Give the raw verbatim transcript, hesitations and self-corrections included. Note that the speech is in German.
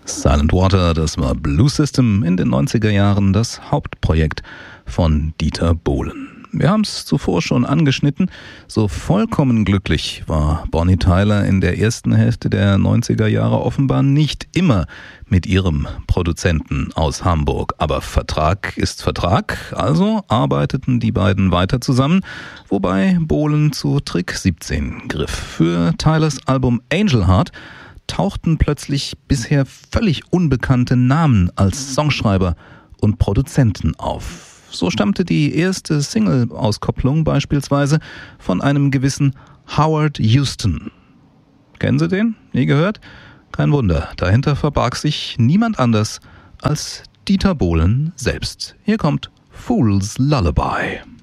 Silent Water, das war Blue System in den neunziger Jahren, das Hauptprojekt von Dieter Bohlen. Wir haben es zuvor schon angeschnitten, so vollkommen glücklich war Bonnie Tyler in der ersten Hälfte der neunziger Jahre offenbar nicht immer mit ihrem Produzenten aus Hamburg. Aber Vertrag ist Vertrag, also arbeiteten die beiden weiter zusammen, wobei Bohlen zu Trick siebzehn griff. Für Tylers Album Angel Heart tauchten plötzlich bisher völlig unbekannte Namen als Songschreiber und Produzenten auf. So stammte die erste Single-Auskopplung beispielsweise von einem gewissen Howard Houston. Kennen Sie den? Nie gehört? Kein Wunder, dahinter verbarg sich niemand anders als Dieter Bohlen selbst. Hier kommt Fool's Lullaby.